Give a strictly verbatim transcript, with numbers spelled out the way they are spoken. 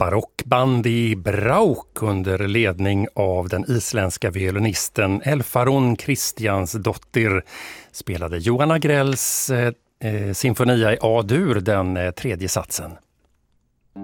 barockband i Brauk under ledning av den isländska violinisten Elfarun Kristjansdottir spelade Johan Agrells eh, sinfonia i A-dur, den eh, tredje satsen.